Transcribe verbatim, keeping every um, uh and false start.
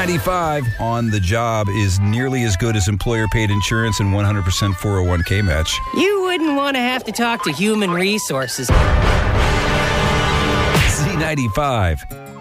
ninety-five on the job is nearly as good as employer-paid insurance and one hundred percent four oh one k match. You wouldn't want to have to talk to human resources. Z ninety-five.